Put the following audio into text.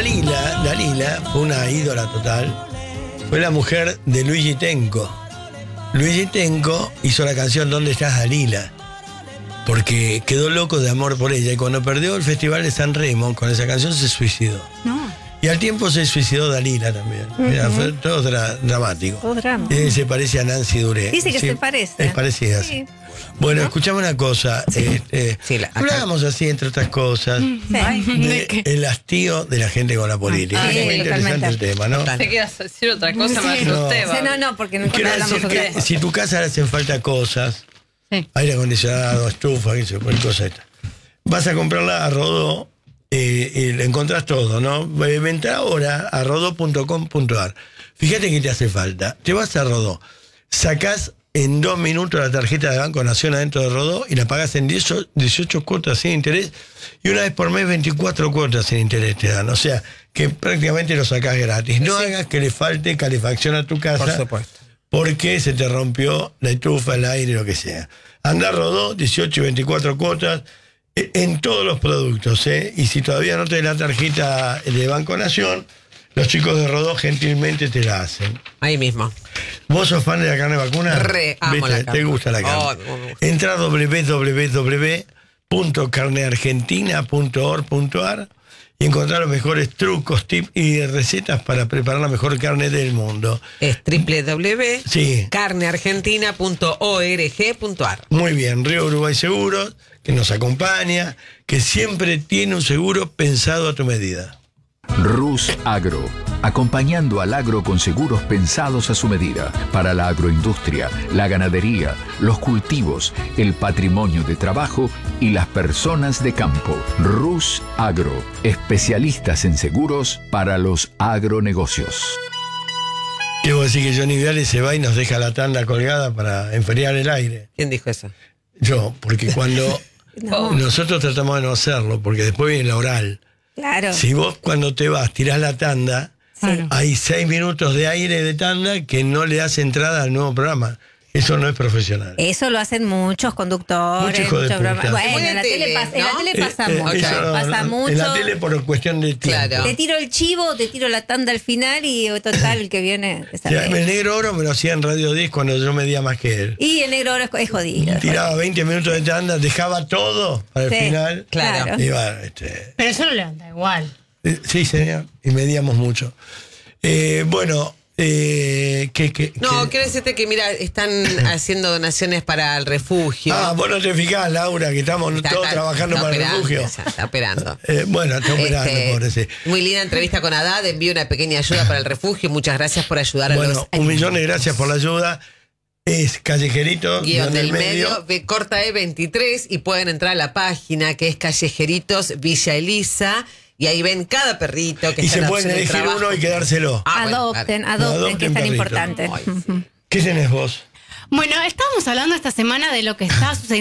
Dalila fue una ídola total. Fue la mujer de Luigi Tenco. Luigi Tenco hizo la canción ¿Dónde estás, Dalila? Porque quedó loco de amor por ella. Y cuando perdió el Festival de San Remo, con esa canción se suicidó. No. Y al tiempo se suicidó Dalila también. Mira, fue todo dramático. Todo drama. Se parece a Nancy Duré. Dice que Sí, se parece. Es parecida. Sí. Bueno, escuchame una cosa. Hablábamos así, entre otras cosas, el hastío de la gente con la política. Es muy interesante el tema, ¿no? Te quedas a decir otra cosa, me asusté. No, porque no Quiero hablamos decir que si tu casa le hacen falta cosas, aire acondicionado, estufa, cualquier cosa esta, vas a comprarla a Rodó y le encontrás todo, ¿no? Entra ahora a rodó.com.ar. Fíjate que te hace falta. Te vas a Rodó, sacás en 2 minutos la tarjeta de Banco Nación adentro de Rodó y la pagás en 18 cuotas sin interés, y una vez por mes 24 cuotas sin interés te dan. O sea, que prácticamente lo sacás gratis. No hagas que le falte calefacción a tu casa. Por supuesto. Porque se te rompió la estufa, el aire, lo que sea. Andá a Rodó, 18 y 24 cuotas en todos los productos, ¿eh? Y si todavía no tenés la tarjeta de Banco Nación, los chicos de Rodó gentilmente te la hacen. Ahí mismo. ¿Vos sos fan de la carne vacuna? Amo la carne. ¿Te gusta la carne? Entra a www.carneargentina.org.ar y encontrar los mejores trucos, tips y recetas para preparar la mejor carne del mundo. Es www.carneargentina.org.ar. Muy bien, Río Uruguay Seguros, que nos acompaña, que siempre tiene un seguro pensado a tu medida. Rus Agro, acompañando al agro con seguros pensados a su medida, para la agroindustria, la ganadería, los cultivos, el patrimonio de trabajo y las personas de campo. Rus Agro, especialistas en seguros para los agronegocios. ¿Qué vos decís, que Johnny Viale se va y nos deja la tanda colgada para enfriar el aire? ¿Quién dijo eso? Yo, porque cuando nosotros tratamos de no hacerlo, porque después viene la oral. Claro. Si vos cuando te vas tirás la tanda, Sí. hay 6 minutos de aire de tanda que no le das entrada al nuevo programa. Eso no es profesional. Eso lo hacen muchos conductores. Muchos hijos de puta. programas. Bueno, Muy de en la tele pasa, ¿no? mucho. Eso no, Pasa mucho. En la tele por cuestión de tiempo. Claro. Te tiro el chivo, te tiro la tanda al final y total, el que viene. O sea, el Negro Oro me lo hacía en Radio 10 cuando yo medía más que él. Y el Negro Oro es jodido. Tiraba 20 minutos de tanda, dejaba todo para el Sí, final. claro. Y bueno, Pero eso lo levanta igual. sí, señor. Y medíamos mucho. Bueno, No, quiero decirte que, mira, están haciendo donaciones para el refugio. vos no te fijás, Laura, que estamos todos trabajando para el refugio. Está operando. Bueno, está operando, pobre, sí. Muy linda entrevista con Haddad. Envío una pequeña ayuda para el refugio. Muchas gracias por ayudar a los Bueno, 1 millón de gracias por la ayuda. Es Callejerito, guión del medio, corta E23, y pueden entrar a la página que es Callejeritos Villa Elisa, y ahí ven cada perrito que y está se en pueden opción de elegir trabajo. uno y quedárselo. Adopten, que es tan perrito. importante. Ay, sí. ¿Qué tenés vos? Bueno, estábamos hablando esta semana de lo que está sucediendo